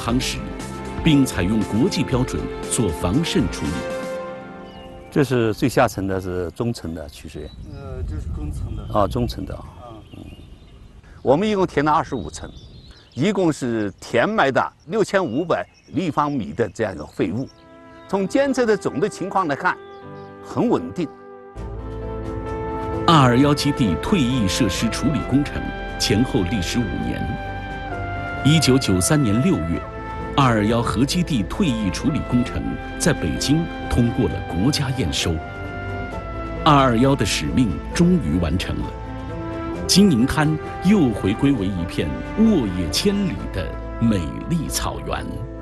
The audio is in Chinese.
夯实，并采用国际标准做防渗处理。 这是最下层的是中层的取水， 这是中层的啊，中层的啊。 我们一共填了25层，一共是填埋的6500立方米的这样一个废物。从监测的总的情况来看，很稳定。 221基地退役设施处理工程前后历时5年。1993年6月，221核基地退役处理工程在北京通过了国家验收。221的使命终于完成了，金银滩又回归为一片沃野千里的美丽草原。